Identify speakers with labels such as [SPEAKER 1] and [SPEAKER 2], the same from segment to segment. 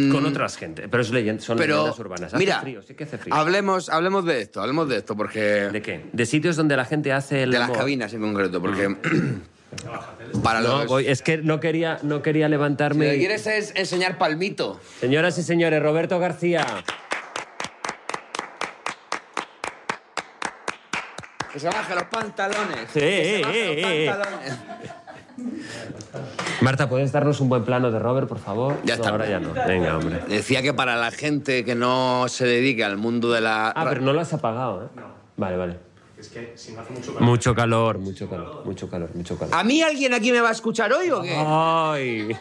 [SPEAKER 1] Con otras gente. Pero son leyendas urbanas.
[SPEAKER 2] Mira,
[SPEAKER 1] Hace frío, sí que hace frío.
[SPEAKER 2] hablemos de esto, porque...
[SPEAKER 1] ¿De qué? ¿De sitios donde la gente hace el
[SPEAKER 2] De las
[SPEAKER 1] amor?
[SPEAKER 2] cabinas en concreto, porque... para los...
[SPEAKER 1] Es que no quería levantarme...
[SPEAKER 2] Si lo que quieres es enseñar palmito.
[SPEAKER 1] Señoras y señores, Roberto García.
[SPEAKER 2] Que se baje los pantalones.
[SPEAKER 1] Sí,
[SPEAKER 2] Que se baje los pantalones.
[SPEAKER 1] Marta, ¿puedes darnos un buen plano de Robert, por favor?
[SPEAKER 2] Ya está.
[SPEAKER 1] No, ahora ya no. Venga, hombre.
[SPEAKER 2] Decía que para la gente que no se dedique al mundo de la...
[SPEAKER 1] Pero no lo has apagado, ¿eh? No. Vale.
[SPEAKER 3] Es que si no hace mucho calor.
[SPEAKER 1] Mucho calor.
[SPEAKER 2] ¿A mí alguien aquí me va a escuchar hoy o qué?
[SPEAKER 1] ¡Ay!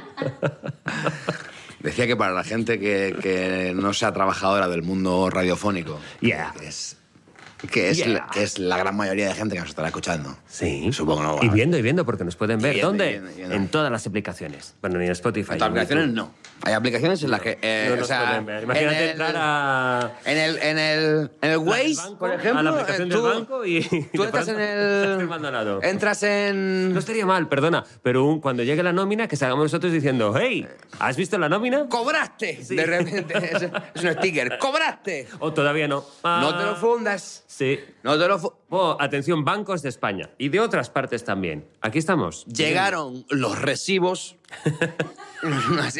[SPEAKER 2] Decía que para la gente que no sea trabajadora del mundo radiofónico,
[SPEAKER 1] Yeah.
[SPEAKER 2] que es la gran mayoría de gente que nos estará escuchando.
[SPEAKER 1] Sí.
[SPEAKER 2] Supongo que no.
[SPEAKER 1] Y viendo, porque nos pueden ver.
[SPEAKER 2] Viendo,
[SPEAKER 1] ¿Dónde?
[SPEAKER 2] viendo.
[SPEAKER 1] En todas las aplicaciones. Bueno, ni en Spotify.
[SPEAKER 2] En todas las aplicaciones no. Hay aplicaciones en las que...
[SPEAKER 1] No nos pueden ver. Imagínate entrar a...
[SPEAKER 2] En el Waze,
[SPEAKER 1] banco,
[SPEAKER 2] por ejemplo...
[SPEAKER 1] a la aplicación del banco y...
[SPEAKER 2] Tú entras en el...
[SPEAKER 1] firmando al lado.
[SPEAKER 2] Entras en...
[SPEAKER 1] No estaría mal, perdona, pero cuando llegue la nómina, que salgamos nosotros diciendo, hey, ¿has visto la nómina?
[SPEAKER 2] ¡Cobraste!
[SPEAKER 1] Sí.
[SPEAKER 2] De repente es un sticker. ¡Cobraste!
[SPEAKER 1] O todavía no.
[SPEAKER 2] No te lo fundas.
[SPEAKER 1] Sí.
[SPEAKER 2] No te lo
[SPEAKER 1] Atención, bancos de España y de otras partes también. Aquí estamos.
[SPEAKER 2] Llegaron los recibos. Así.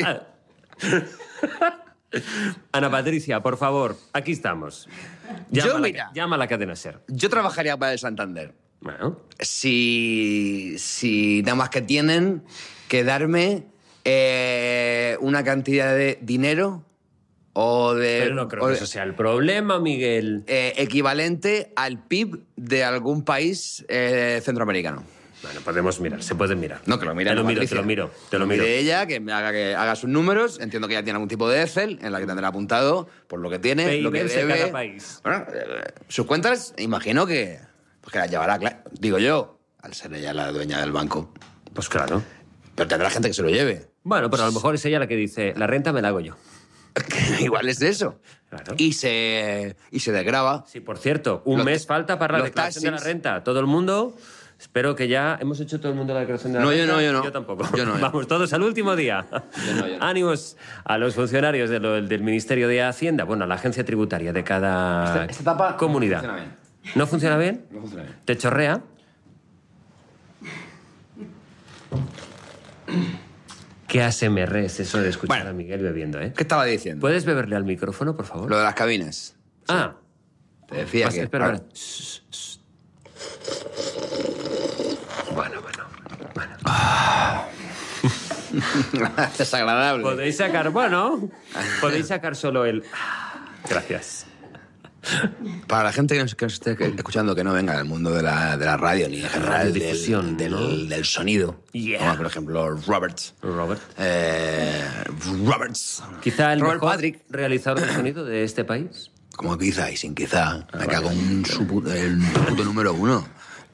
[SPEAKER 1] Ana Patricia, por favor, aquí estamos. Llama a la cadena SER.
[SPEAKER 2] Yo trabajaría para el Santander.
[SPEAKER 1] Bueno.
[SPEAKER 2] Si nada más que tienen que darme una cantidad de dinero
[SPEAKER 1] Pero no creo que eso sea el problema, Miguel.
[SPEAKER 2] equivalente al PIB de algún país centroamericano.
[SPEAKER 1] Bueno, podemos mirar, se pueden mirar.
[SPEAKER 2] No, que lo mire.
[SPEAKER 1] Te lo miro.
[SPEAKER 2] Mire ella, que haga sus números. Entiendo que ya tiene algún tipo de Excel en la que tendrá apuntado por lo que tiene,
[SPEAKER 1] PIB
[SPEAKER 2] lo que
[SPEAKER 1] de
[SPEAKER 2] debe.
[SPEAKER 1] cada país.
[SPEAKER 2] Bueno, sus cuentas, imagino que las llevará, digo yo, al ser ella la dueña del banco.
[SPEAKER 1] Pues claro.
[SPEAKER 2] Pero tendrá gente que se lo lleve.
[SPEAKER 1] Bueno, pero a lo mejor es ella la que dice, la renta me la hago yo.
[SPEAKER 2] Igual es de eso.
[SPEAKER 1] Claro.
[SPEAKER 2] Y se desgrava.
[SPEAKER 1] Sí, por cierto, un mes falta para la
[SPEAKER 2] los
[SPEAKER 1] declaración de la
[SPEAKER 2] taxis.
[SPEAKER 1] renta. Todo el mundo... Espero que ya... ¿Hemos hecho todo el mundo la declaración de la
[SPEAKER 2] No,
[SPEAKER 1] renta?
[SPEAKER 2] yo no.
[SPEAKER 1] Yo tampoco.
[SPEAKER 2] Yo no.
[SPEAKER 1] Vamos todos al último día.
[SPEAKER 2] Yo no.
[SPEAKER 1] Ánimos a los funcionarios del Ministerio de Hacienda, bueno, a la agencia tributaria de cada
[SPEAKER 2] Esta tapa
[SPEAKER 1] comunidad.
[SPEAKER 2] no funciona bien.
[SPEAKER 1] ¿No funciona bien?
[SPEAKER 2] No funciona bien.
[SPEAKER 1] ¿Te chorrea? Qué ASMR es eso de escuchar
[SPEAKER 2] Bueno.
[SPEAKER 1] a Miguel bebiendo, ¿eh?
[SPEAKER 2] ¿Qué estaba diciendo?
[SPEAKER 1] ¿Puedes beberle al micrófono, por favor?
[SPEAKER 2] Lo de las cabinas.
[SPEAKER 1] Ah.
[SPEAKER 2] Te decía que...
[SPEAKER 1] Espera. Bueno.
[SPEAKER 2] Es desagradable.
[SPEAKER 1] Podéis sacar solo el... Gracias.
[SPEAKER 2] Para la gente que nos esté escuchando que no venga del mundo de la radio ni en general
[SPEAKER 1] Radiodifusión, ¿no?
[SPEAKER 2] del sonido.
[SPEAKER 1] Yeah.
[SPEAKER 2] Como por ejemplo Roberts.
[SPEAKER 1] Robert.
[SPEAKER 2] Roberts.
[SPEAKER 1] Quizá el
[SPEAKER 2] Robert
[SPEAKER 1] mejor
[SPEAKER 2] Patrick.
[SPEAKER 1] realizador de sonido de este país.
[SPEAKER 2] Como quizá y sin quizá. Me cago en el puto número uno.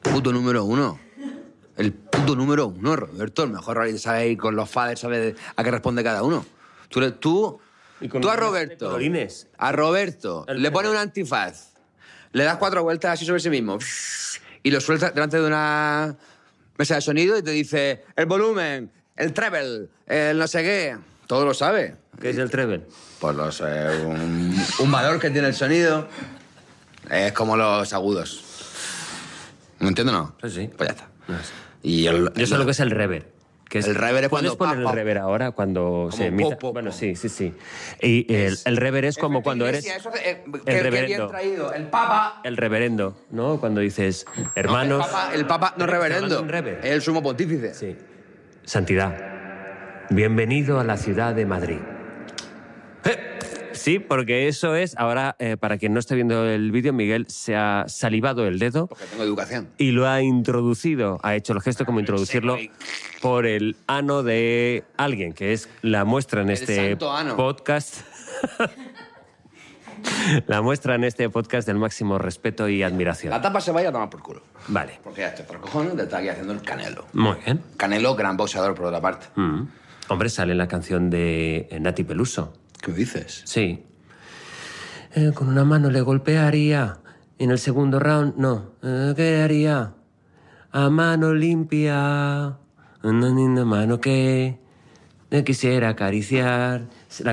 [SPEAKER 2] El puto número uno, Roberto. El mejor realizador ahí con los faders, sabe a qué responde cada uno. Tú a Roberto.
[SPEAKER 1] Colorines.
[SPEAKER 2] A Roberto le pones un antifaz, le das 4 vueltas así sobre sí mismo y lo sueltas delante de una mesa de sonido y te dice el volumen, el treble, el no sé qué. Todo lo sabe.
[SPEAKER 1] ¿Qué es el treble?
[SPEAKER 2] Pues un valor que tiene el sonido es como los agudos. ¿Me entiendes, no?
[SPEAKER 1] Sí.
[SPEAKER 2] Pues ya está.
[SPEAKER 1] No sé.
[SPEAKER 2] Y
[SPEAKER 1] Yo sé lo que es el reverb.
[SPEAKER 2] El reverb es cuando...
[SPEAKER 1] ¿Puedes poner el reverb ahora cuando se emita? Bueno, sí. Y el reverb es como cuando eres...
[SPEAKER 2] el reverendo. Traído. El papa...
[SPEAKER 1] El reverendo, ¿no? Cuando dices, hermanos...
[SPEAKER 2] El papa no es reverendo.
[SPEAKER 1] Un reverb.
[SPEAKER 2] Es el sumo pontífice.
[SPEAKER 1] Sí. Santidad, bienvenido a la ciudad de Madrid. Sí, porque eso es... Ahora, para quien no esté viendo el vídeo, Miguel se ha salivado el dedo.
[SPEAKER 2] Porque tengo educación.
[SPEAKER 1] Y lo ha introducido, ha hecho el gesto como introducirlo por el ano de alguien, que es la muestra en este
[SPEAKER 2] santo ano.
[SPEAKER 1] podcast. La muestra en este podcast del máximo respeto y admiración.
[SPEAKER 2] La tapa se vaya a tomar por culo.
[SPEAKER 1] Vale.
[SPEAKER 2] Porque ya estoy por cojones de estar aquí haciendo el Canelo.
[SPEAKER 1] Muy bien.
[SPEAKER 2] Canelo, gran boxeador por otra parte.
[SPEAKER 1] Hombre, sale la canción de Nati Peluso.
[SPEAKER 2] ¿Qué dices?
[SPEAKER 1] Sí. Con una mano le golpearía. En el segundo round, no. ¿Qué haría? A mano limpia. Una mano que me quisiera acariciar.